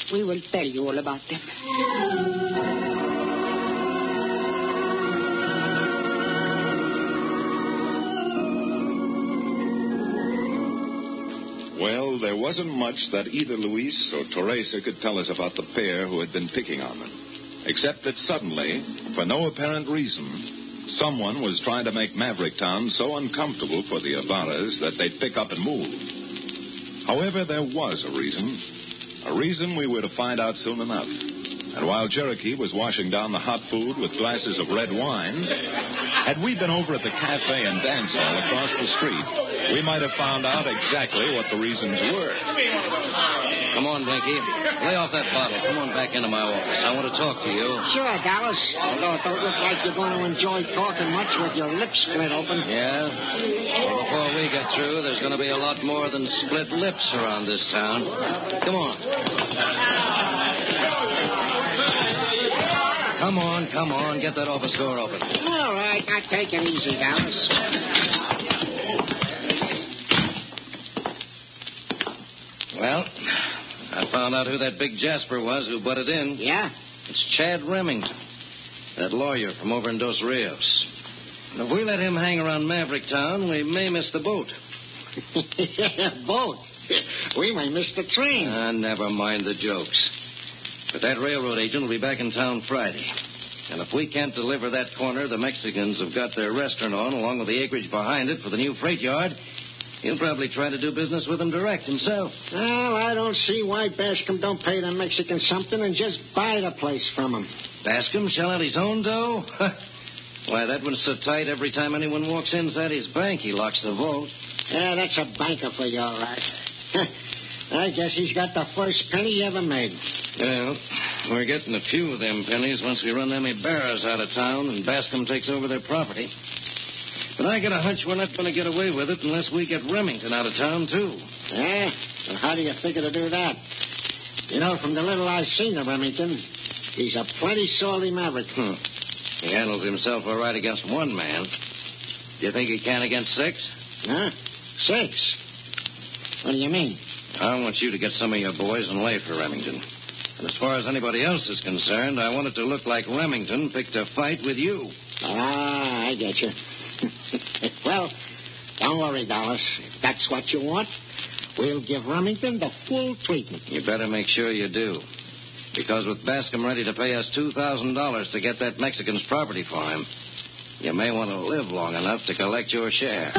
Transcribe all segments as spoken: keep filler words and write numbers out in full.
We will tell you all about them. Well, there wasn't much that either Luis or Teresa could tell us about the pair who had been picking on them, except that suddenly, for no apparent reason, someone was trying to make Maverick Town so uncomfortable for the Ibarras that they'd pick up and move. However, there was a reason, a reason we were to find out soon enough. And while Cherokee was washing down the hot food with glasses of red wine, had we been over at the cafe and dance hall across the street, we might have found out exactly what the reasons were. Come on, Blinky. Lay off that bottle. Come on back into my office. I want to talk to you. Sure, Dallas. Although it don't look like you're going to enjoy talking much with your lips split open. Yeah? Well, before we get through, there's going to be a lot more than split lips around this town. Come on. Come on, come on. Get that office door open. All right. Now take it easy, Dallas. Well, I found out who that big Jasper was who butted in. Yeah? It's Chad Remington, that lawyer from over in Dos Rios. And if we let him hang around Maverick Town, we may miss the boat. Boat? We may miss the train. Ah, never mind the jokes. But that railroad agent will be back in town Friday. And if we can't deliver that corner the Mexicans have got their restaurant on, along with the acreage behind it for the new freight yard, he'll probably try to do business with them direct himself. Well, I don't see why Bascom don't pay the Mexicans something and just buy the place from them. Bascom shell out his own dough? Why, that one's so tight every time anyone walks inside his bank, he locks the vault. Yeah, that's a banker for you, all right. I guess he's got the first penny he ever made. Well, we're getting a few of them pennies once we run them Ibarras out of town and Bascom takes over their property. But I got a hunch we're not going to get away with it unless we get Remington out of town, too. Yeah? Well, how do you figure to do that? You know, from the little I've seen of Remington, he's a plenty salty maverick. Hmm. He handles himself all right against one man. Do you think he can against six? Huh? Six? What do you mean? I want you to get some of your boys and lay for Remington. And as far as anybody else is concerned, I want it to look like Remington picked a fight with you. Ah, I get you. Well, don't worry, Dallas. If that's what you want, we'll give Remington the full treatment. You better make sure you do. Because with Bascom ready to pay us two thousand dollars to get that Mexican's property for him, you may want to live long enough to collect your share.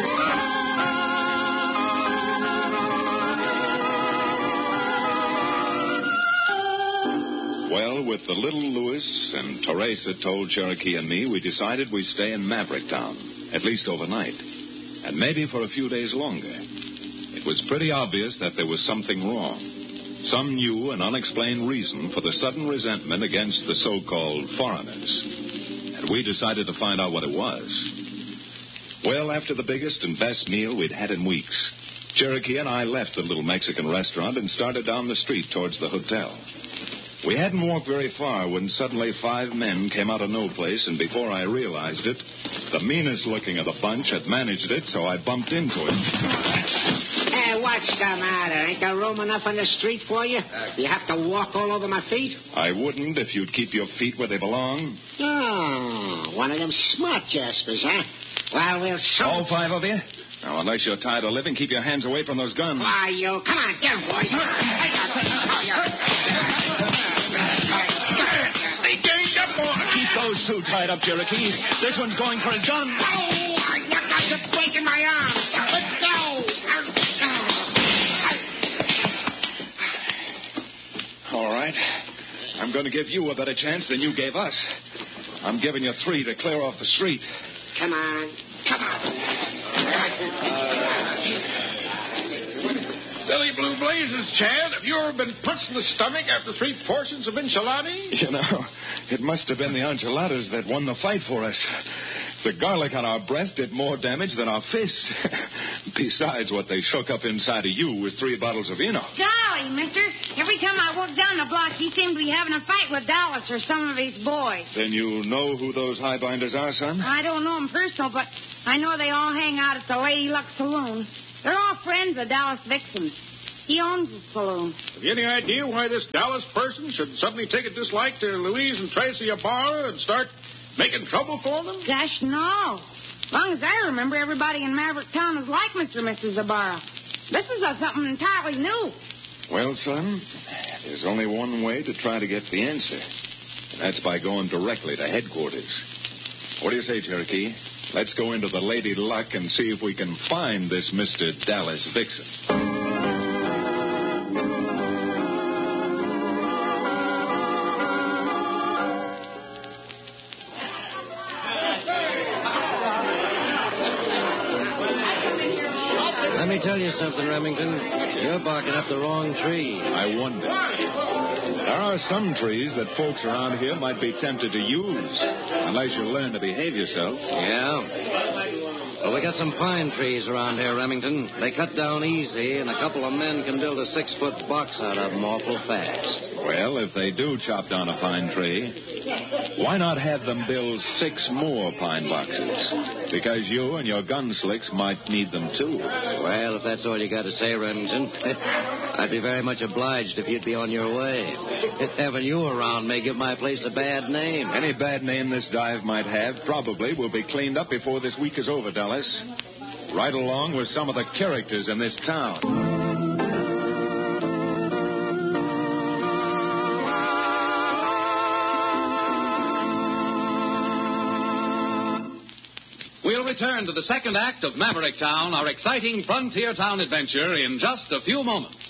Well, with the little Louis and Teresa told Cherokee and me, we decided we'd stay in Maverick Town, at least overnight, and maybe for a few days longer. It was pretty obvious that there was something wrong. Some new and unexplained reason for the sudden resentment against the so-called foreigners. And we decided to find out what it was. Well, after the biggest and best meal we'd had in weeks, Cherokee and I left the little Mexican restaurant and started down the street towards the hotel. We hadn't walked very far when suddenly five men came out of no place, and before I realized it, the meanest looking of the bunch had managed it, so I bumped into it. Hey, what's the matter? Ain't there room enough on the street for you? You have to walk all over my feet? I wouldn't if you'd keep your feet where they belong. Oh, one of them smart jaspers, huh? Well, we'll show... All five of you? Now, unless you're tired of living, keep your hands away from those guns. Why, you... Come on, get him, boys. They ganged up on us. Keep those two tied up, Cherokee. This one's going for his gun. Oh, you guys are breaking my arm. Let go. All right. I'm going to give you a better chance than you gave us. I'm giving you three to clear off the street. Come on. Come on. Silly blue blazes, Chad. Have you ever been punched in the stomach after three portions of enchilada? You know, it must have been the enchiladas that won the fight for us. The garlic on our breath did more damage than our fists. Besides, what they shook up inside of you was three bottles of Eno. Golly, mister. Every time I walk down the block, he seems to be having a fight with Dallas or some of his boys. Then you know who those highbinders are, son? I don't know them personal, but I know they all hang out at the Lady Luck Saloon. They're all friends of Dallas Vixen's. He owns the saloon. Have you any idea why this Dallas person should suddenly take a dislike to Louise and Tracy Ibarra and start making trouble for them? Gosh, no. As long as I remember, everybody in Maverick Town is like Mister and Missus Ibarra. This is uh, something entirely new. Well, son, there's only one way to try to get the answer, and that's by going directly to headquarters. What do you say, Cherokee? Let's go into the Lady Luck and see if we can find this Mister Dallas Vixen. Let me tell you something, Remington. You're barking up the wrong tree. I wonder. There are some trees that folks around here might be tempted to use, unless you learn to behave yourself. Yeah? Well, we got some pine trees around here, Remington. They cut down easy, and a couple of men can build a six-foot box out of them awful fast. Well, if they do chop down a pine tree, why not have them build six more pine boxes? Because you and your gunslicks might need them, too. Well, if that's all you got to say, Remington, I'd be very much obliged if you'd be on your way. Having you around may give my place a bad name. Any bad name this dive might have probably will be cleaned up before this week is over, Dallas. Right along with some of the characters in this town. We'll return to the second act of Maverick Town, our exciting frontier town adventure, in just a few moments.